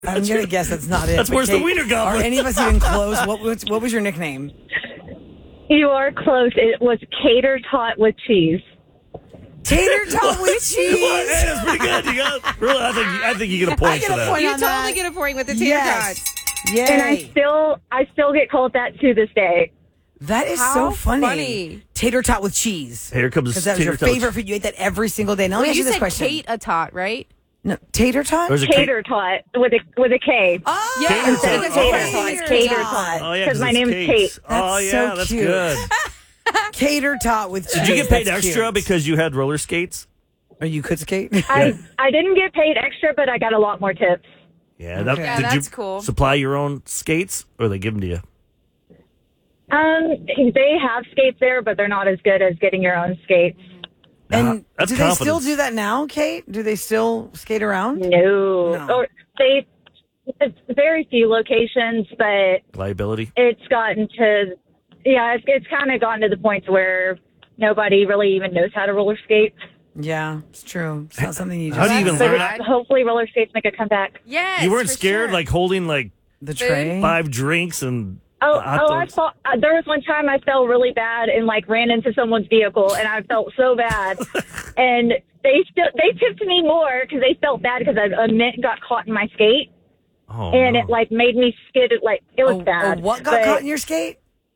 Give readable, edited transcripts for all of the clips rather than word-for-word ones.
I'm going to guess that's not it. That's but worse than Kate, Wiener Goblin. Are any of us even close? What was your nickname? You are close. It was Cater Tot with cheese. Tater tot with cheese. Hey, that's pretty good. You got, really, I think you get a point for that. You totally get a point with the tater tots. Yay. And I still get called that to this day. That is How so funny. funny. Tater tot with cheese. Here comes Because that was your tater tot. favorite food. You ate that every single day. Now let me Well, ask you you this said question. Kate a tot, right? No, tater tot? Or is it Cater Tot with a K. Oh, Yeah, Tater Instead tot. of Oh. Tater Tot, Cater Tot. Oh, yeah, Because my it's name is Kate. Kate. Oh, That's yeah, so that's cute. good. Tater tot with cheese. Did you get paid That's extra cute. because you had roller skates? Or you could skate? I didn't get paid extra, but I got a lot more tips. Yeah, Okay. Yeah, did that's you cool. supply your own skates or they give them to you? They have skates there, but they're not as good as getting your own skates. And That's do they still confidence. do that now, Kate? Do they still skate around? No. Or it's very few locations, but Liability? it's gotten to, it's kind of gotten to the point where nobody really even knows how to roller skate. Yeah, it's true. It's not something you How just do you even That's learn sad. that? Hopefully roller skates make a comeback. Yes. You weren't for scared, sure. like holding like the tray. 5 drinks and Oh, hot I dogs? felt, there was one time I felt really bad and like ran into someone's vehicle, and I felt so bad. And they tipped me more because they felt bad because a mint got caught in my skate, Oh, and no. it like made me skid. Like it was bad. What got But caught in your skate?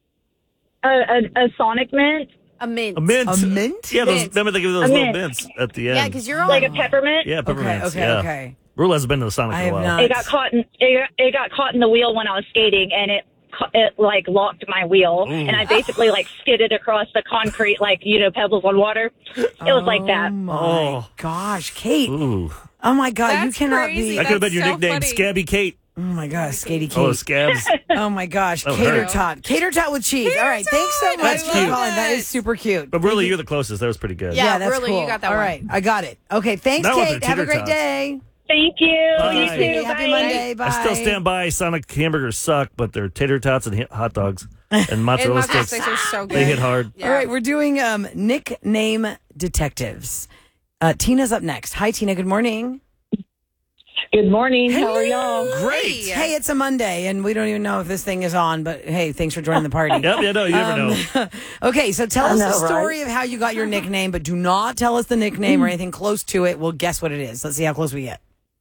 a Sonic mint, a mint. A mint. A mint? Yeah, those, Mint. remember they give you those A little mint. mints at the end. Yeah, because you're on. like a peppermint. Yeah, peppermints. Okay, yeah. okay. Rule hasn't been to the Sonic I in a have while. not. It got caught in the wheel when I was skating, and it like locked my wheel, and I basically like skidded across the concrete like pebbles on water. It was like that. Oh my Oh. gosh, Kate. Ooh. Oh my God, you That's cannot crazy. be. That could have been That's your so nickname, funny. Scabby Kate. Oh my gosh, Skatey Kate. Oh, Scabs. Oh my gosh, Oh, cater her. tot. Cater tot with cheese. All right, thanks so tot! much That's for cute. calling. That is super cute. But really, you're the closest. That was pretty good. Yeah. that's really, cool. you got that All one. right, I got it. Okay, thanks, That was Kate. a Have a tater great tot. day. Thank you. Bye. You too. Happy Bye. Monday. Bye. I still stand by Sonic hamburgers suck, but they're tater tots and hot dogs and mozzarella And mozzarella sticks. sticks are so good. They hit hard. Yeah. All right, we're doing nickname detectives. Tina's up next. Hi, Tina. Good morning. Good morning. How are y'all? Great. Hey, it's a Monday, and we don't even know if this thing is on, but hey, thanks for joining the party. Yep, yeah, no, you never know. Okay, so tell us know, the story right? of how you got your nickname, but do not tell us the nickname or anything close to it. We'll guess what it is. Let's see how close we get.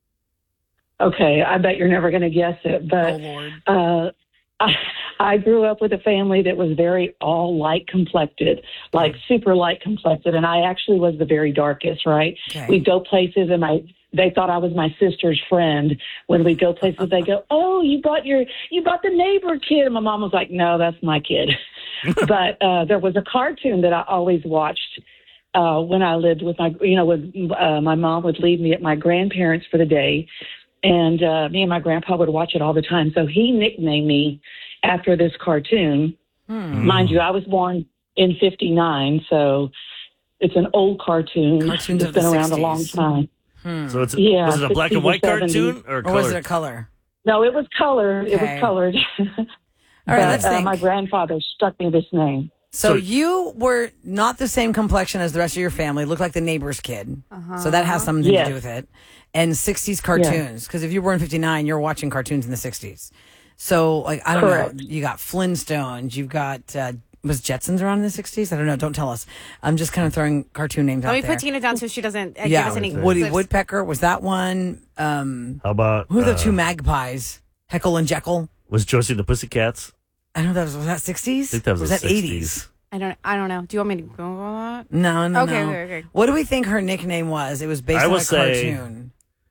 Okay, I bet you're never going to guess it, but Lord. I grew up with a family that was very all light complected, like super light complected, and I actually was the very darkest. Right? Okay. We'd go places, and they thought I was my sister's friend. When we go places, they go, "Oh, you brought the neighbor kid." And my mom was like, "No, that's my kid." But there was a cartoon that I always watched. When I lived with my mom would leave me at my grandparents for the day, and me and my grandpa would watch it all the time. So he nicknamed me after this cartoon. Mind you, I was born in '59, so it's an old cartoon. Cartoons It's of the been around a 60s. long time. So it's Yeah, was it a black 60s and white or 70s. cartoon or Or was it color? a color? No, it was colored. It Okay. was colored. All right, let's think. My grandfather stuck me this name. So So- you were not the same complexion as the rest of your family. Looked like the neighbor's kid. So that has something Yes. to do with it. And 60s cartoons. Because if you were in 59, you're watching cartoons in the 60s. So, like, I don't Correct. know. You got Flintstones. You've got, was Jetsons around in the 60s? I don't know. Don't tell us. I'm just kind of throwing cartoon names Let out me there. put Tina down so she doesn't give Yeah, us any Woody clips. Woodpecker. Was that one? How about Who are the two magpies? Heckle and Jekyll? was Josie and the Pussycats? I don't know. Was that 60s? I think that was, was the that 80s? I don't know. Do you want me to go on that? No, no, Okay, no. okay. What do we think her nickname was? It was based I on will a say- cartoon.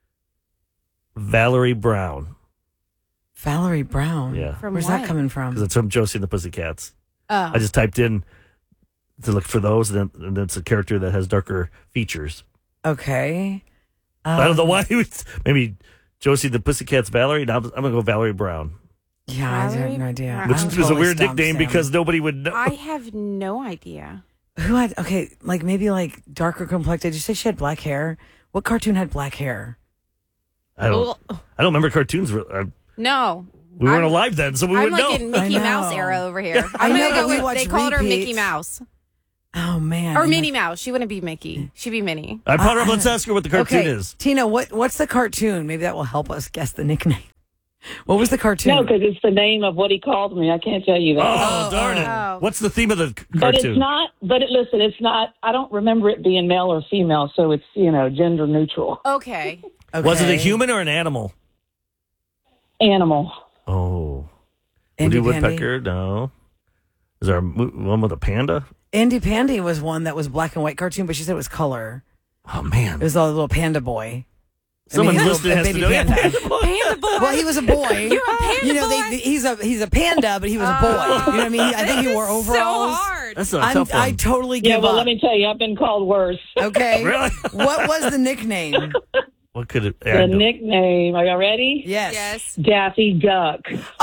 Valerie Brown. Valerie Brown. Yeah. From Where's what? that coming from? Because it's from Josie and the Pussycats. Oh. I just typed in to look for those, and then it's a character that has darker features. Okay. I don't know why he was. Maybe Josie the Pussycats Valerie. Now I'm going to go Valerie Brown. Yeah, I have Valerie no idea. Brown. Which I'm is a totally weird stumped, nickname Sam. because nobody would know. I have no idea. Who had, okay, like maybe like darker complected. Did you say she had black hair? What cartoon had black hair? I don't remember cartoons. No. We weren't I'm- alive then, so we I'm wouldn't like know. in Mickey I Mouse know. era over here. I I'm know, gonna but go we with, watch they called her repeats. Mickey Mouse. Oh, man. Or Minnie Mouse. She wouldn't be Mickey. She'd be Minnie. I brought her up. Let's ask her what the cartoon Okay, is. Tina, what's the cartoon? Maybe that will help us guess the nickname. What was the cartoon? No, because it's the name of what he called me. I can't tell you that. Oh, darn it. oh. What's the theme of the cartoon? But it's not. Listen, it's not. I don't remember it being male or female, so it's gender neutral. Okay. Okay. Was it a human or an animal? Animal. Oh. Andy Woody Pandy? Woodpecker? No. Is there one with a panda? Andy Pandy was one that was black and white cartoon, but she said it was color. Oh, man. It was a little panda boy. Someone he's a listening has to baby know. panda. Panda boy. Well, he was a boy. You're a panda boy. He's a panda, but he was a boy. You know what I mean? I think he wore So overalls. hard. That's a tough one. I totally give Yeah, well, up. let me tell you, I've been called worse. Okay. Really? What was the nickname? What could it The nickname. Are y'all ready? Yes. Yes. Daffy Duck.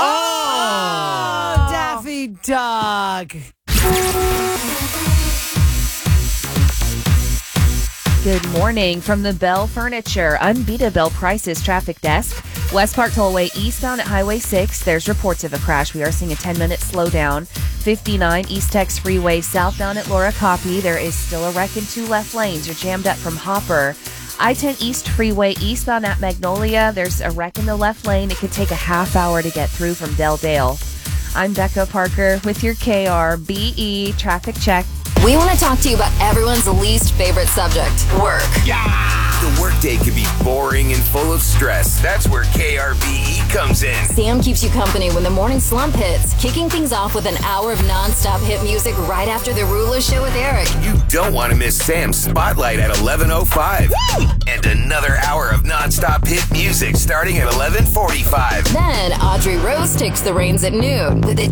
Oh, Daffy Duck. Good morning from the Bell Furniture Unbeatable Prices Traffic Desk. West Park Tollway eastbound at Highway 6. There's reports of a crash. We are seeing a 10-minute slowdown. 59 East Tex Freeway southbound at Laura Copy. There is still a wreck in 2 left lanes. You're jammed up from Hopper. I-10 East Freeway eastbound at Magnolia. There's a wreck in the left lane. It could take a half hour to get through from Del Dale. I'm Becca Parker with your KRBE traffic check. We want to talk to you about everyone's least favorite subject, work. The workday can be boring and full of stress. That's where KRBE comes in. Sam keeps you company when the morning slump hits, kicking things off with an hour of nonstop hit music right after the Ruler Show with Eric. You don't want to miss Sam's Spotlight at 11:05. And another hour of nonstop hit music starting at 11:45. Then Audrey Rose takes the reins at noon with a